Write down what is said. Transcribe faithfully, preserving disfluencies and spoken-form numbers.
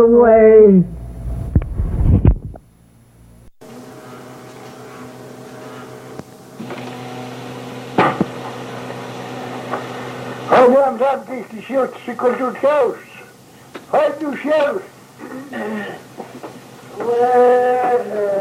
Away. Chodź nam zamknij z siostry kotutkiaus. Chodź tu się.